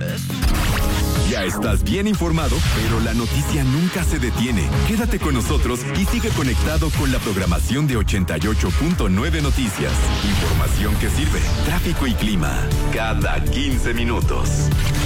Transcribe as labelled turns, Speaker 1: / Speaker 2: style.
Speaker 1: Ya estás bien informado, pero la noticia nunca se detiene. Quédate con nosotros y sigue conectado con la programación de 88.9 Noticias. Información que sirve, tráfico y clima, cada 15 minutos.